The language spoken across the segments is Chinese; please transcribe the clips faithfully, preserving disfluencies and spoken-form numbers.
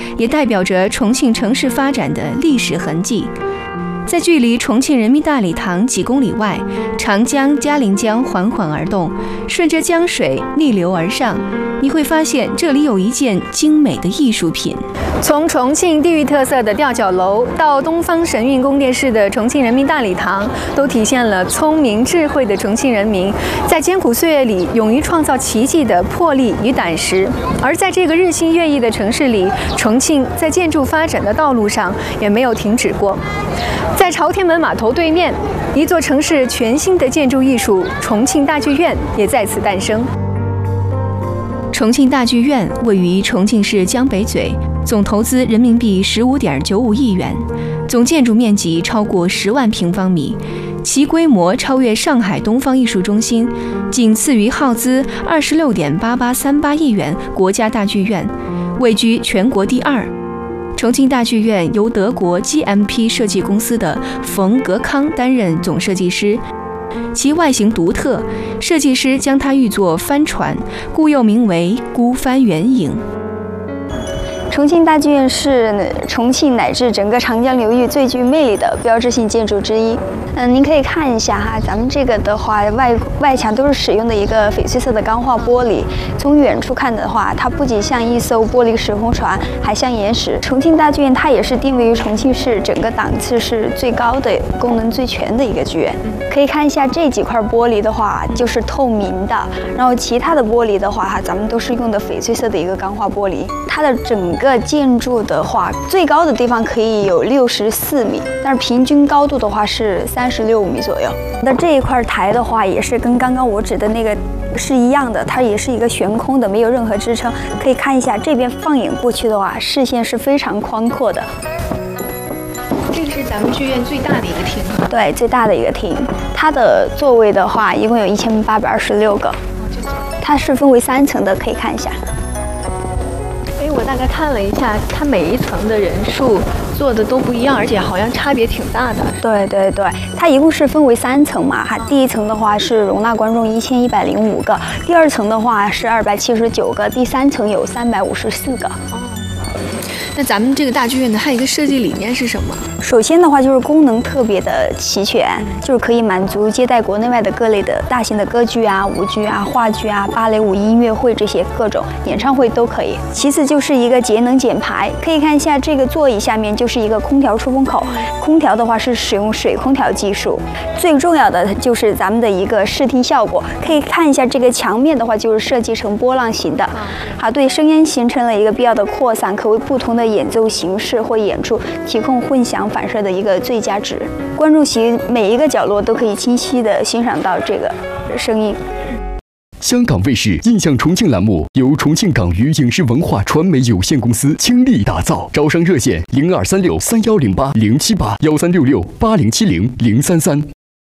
也代表着重庆城市发展的历史痕迹。在距离重庆人民大礼堂几公里外，长江、嘉陵江缓缓而动，顺着江水逆流而上，你会发现这里有一件精美的艺术品。从重庆地域特色的吊脚楼到东方神韵宫殿式的重庆人民大礼堂，都体现了聪明智慧的重庆人民在艰苦岁月里勇于创造奇迹的魄力与胆识。而在这个日新月异的城市里，重庆在建筑发展的道路上也没有停止过。在朝天门码头对面，一座城市全新的建筑艺术——重庆大剧院也在此诞生。重庆大剧院位于重庆市江北嘴，总投资人民币十五点九五亿元，总建筑面积超过十万平方米，其规模超越上海东方艺术中心，仅次于耗资二十六点八八三八亿元国家大剧院，位居全国第二。重庆大剧院由德国 G M P 设计公司的冯格康担任总设计师，其外形独特，设计师将它誉作帆船，故又名为孤帆远影。 重庆大剧院是重庆乃至整个长江流域最具魅力的标志性建筑之一。嗯，您可以看一下哈，咱们这个的话，外外墙都是使用的一个翡翠色的钢化玻璃。从远处看的话，它不仅像一艘玻璃时空船，还像岩石。重庆大剧院它也是定位于重庆市整个档次是最高的、功能最全的一个剧院。可以看一下这几块玻璃的话，就是透明的，然后其他的玻璃的话，哈，咱们都是用的翡翠色的一个钢化玻璃。它的整个建筑的话，最高的地方可以有六十四米，但是平均高度的话是三十六米左右。那这一块台的话，也是跟刚刚我指的那个是一样的，它也是一个悬空的，没有任何支撑。可以看一下这边放眼过去的话，视线是非常宽阔的。 这个是咱们剧院最大的一个厅。 对，最大的一个厅，它的座位的话，一共有一千八百二十六个，它是分为三层的，可以看一下。 哎，我大概看了一下，它每一层的人数做的都不一样，而且好像差别挺大的。 对对对，它一共是分为三层嘛，哈，第一层的话是容纳观众一千一百零五个，第二层的话是二百七十九个，第三层有三百五十四个。 哦，那咱们这个大剧院的还有一个设计理念是什么？ 首先的话就是功能特别的齐全，就是可以满足接待国内外的各类的大型的歌剧啊、舞剧啊、话剧啊、芭蕾舞、音乐会这些各种演唱会都可以。其次就是一个节能减排，可以看一下这个座椅下面就是一个空调出风口，空调的话是使用水空调技术。最重要的就是咱们的一个视听效果，可以看一下这个墙面的话就是设计成波浪形的，啊，对声音形成了一个必要的扩散，可为不同的演奏形式或演出提供混响反射的一个最佳值。观众席每一个角落都可以清晰地欣赏到这个声音。 香港卫视印象重庆栏目由重庆港娱影视文化传媒有限公司倾力打造，招商热线零二三六三幺零八零七八幺三六六八零七零零三三。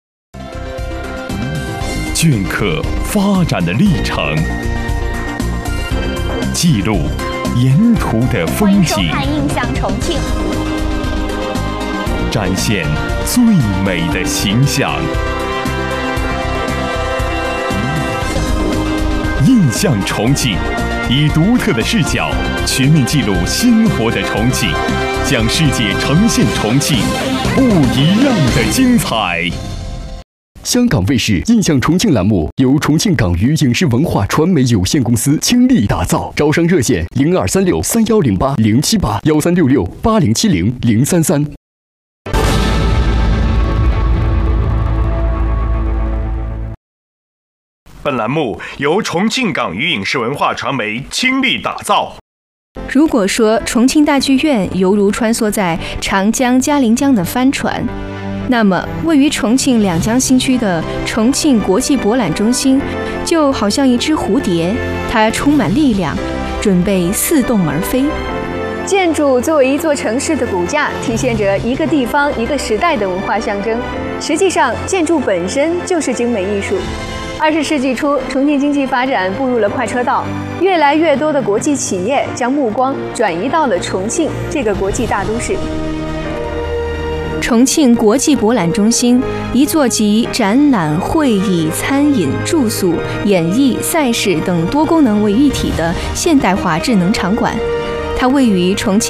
镌刻发展的历程，记录沿途的风景， 欢迎收看《印象重庆》， 展现最美的形象。印象重庆，以独特的视角全面记录鲜活的重庆，向世界呈现重庆不一样的精彩。 香港卫视印象重庆栏目由重庆港娱影视文化传媒有限公司倾力打造，招商热线零二三六三幺零八零七八幺三六六八零七零零三三。 本栏目由重庆港娱影视文化传媒倾力打造。 如果说重庆大剧院犹如穿梭在长江、嘉陵江的帆船，那么位于重庆两江新区的重庆国际博览中心就好像一只蝴蝶，它充满力量，准备似动而飞。建筑作为一座城市的骨架，体现着一个地方、一个时代的文化象征。实际上，建筑本身就是精美艺术。二十世纪初，重庆经济发展步入了快车道，越来越多的国际企业将目光转移到了重庆这个国际大都市。重庆国际博览中心，一座集展览、会议、餐饮、住宿、演艺、赛事等多功能为一体的现代化智能场馆，它位于重庆